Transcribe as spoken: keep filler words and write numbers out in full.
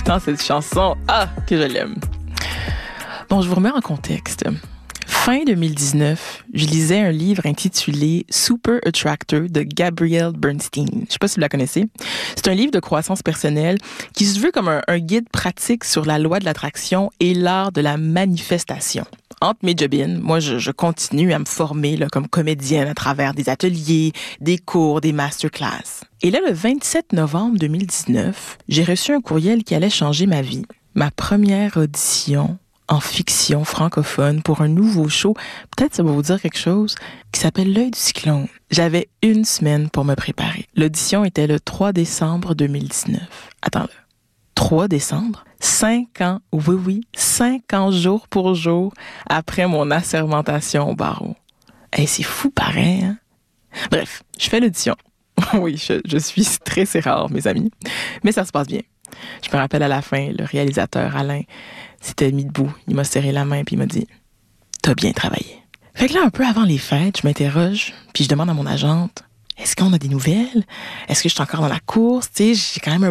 écoutant cette chanson. Ah, que je l'aime. Bon, je vous remets en contexte. Fin deux mille dix-neuf, je lisais un livre intitulé Super Attractor de Gabrielle Bernstein. Je ne sais pas si vous la connaissez. C'est un livre de croissance personnelle qui se veut comme un, un guide pratique sur la loi de l'attraction et l'art de la manifestation. Entre mes jobines, moi, je, je continue à me former là, comme comédienne à travers des ateliers, des cours, des masterclass. Et là, le vingt-sept novembre deux mille dix-neuf, j'ai reçu un courriel qui allait changer ma vie. Ma première audition en fiction francophone pour un nouveau show, peut-être ça va vous dire quelque chose, qui s'appelle L'œil du cyclone. J'avais une semaine pour me préparer. L'audition était le trois décembre deux mille dix-neuf. Attends, trois décembre? Cinq ans, oui, oui, cinq ans jour pour jour après mon assermentation au barreau. Hey, c'est fou pareil, hein? Bref, je fais l'audition. Oui, je, je suis stressée rare, mes amis. Mais ça se passe bien. Je me rappelle à la fin, le réalisateur Alain s'était mis debout. Il m'a serré la main puis il m'a dit « T'as bien travaillé ». Fait que là, un peu avant les fêtes, je m'interroge puis je demande à mon agente « Est-ce qu'on a des nouvelles? Est-ce que je suis encore dans la course? » Tu sais, j'ai quand même un